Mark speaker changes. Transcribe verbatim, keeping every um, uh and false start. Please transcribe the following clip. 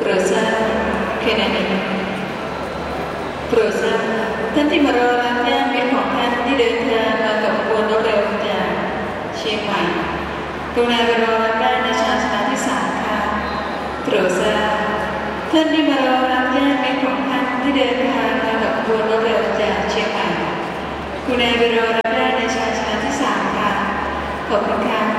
Speaker 1: รดทราบแค่นั้นเองโปรดทราบท่านที่มารอรับญาติมิตรของท่านที่เดินทางมากับขบวนรถเร็วจากเชียงใหม่กรุณาไปรอรับได้ในชานชาลาที่สามค่ะโปรดทราบท่านที่มารอรับญาติมิตรของท่านที่เดินทางมากับขบวนรถเร็วจากเชียงใหม่กรุณาไปรอรับได้ในชานชาลาที่สามค่ะขอบคุณค่ะ